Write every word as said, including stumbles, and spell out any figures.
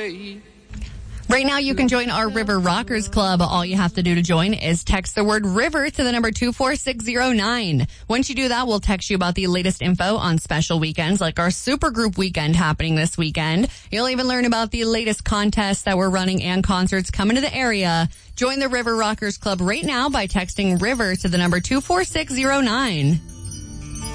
away. Right now, you can join our River Rockers Club. All you have to do to join is text the word river to the number two four six zero nine. Once you do that, we'll text you about the latest info on special weekends like our Supergroup weekend happening this weekend. You'll even learn about the latest contests that we're running and concerts coming to the area. Join the River Rockers Club right now by texting river to the number two four six zero nine.